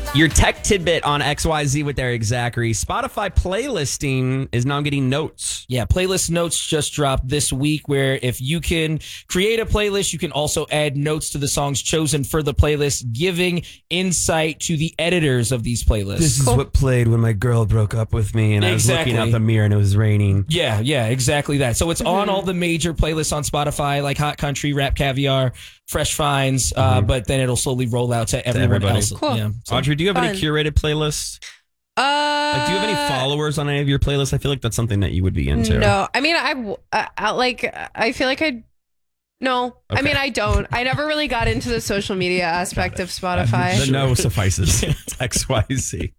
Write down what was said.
Your tech tidbit on XYZ with Eric Zachary. Spotify playlisting is now getting notes. Yeah, playlist notes just dropped this week where if you can create a playlist, you can also add notes to the songs chosen for the playlist, giving insight to the editors of these playlists. This is what played when my girl broke up with me and I was looking out the mirror and it was raining. Yeah, exactly that. So it's on all the major playlists on Spotify, like Hot Country, Rap Caviar, Fresh Finds, but then it'll slowly roll out to everyone else. Cool. Yeah, so. Audrey, do you have any curated playlists? Do you have any followers on any of your playlists? I feel like that's something that you would be into. No, I mean, I feel like no. Okay. I mean, I don't. I never really got into the social media aspect of Spotify. The no suffices. XYZ.